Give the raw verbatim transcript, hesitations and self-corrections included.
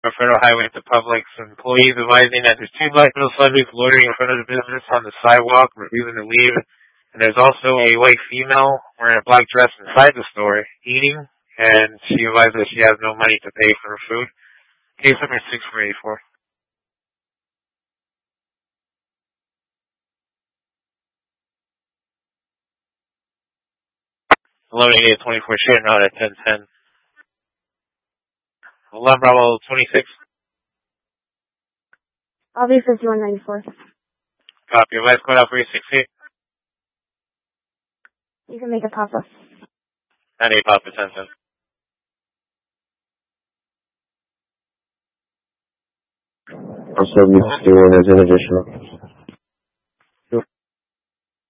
a federal highway to Publix. Employees advising that there's two black male subjects loitering in front of the business on the sidewalk, refusing to leave. And there's also a white female wearing a black dress inside the store eating, and she advised that she has no money to pay for her food. Case number six four eight four. eleven eighty twenty-four sharing route at ten ten. eleven Bravo twenty-six. I'll be fifty-one ninety-four. Copy. Advice code out for eight six eight. You can make a pop-up. ninety-eight Papa ten ten. I'm seventy-one as an additional.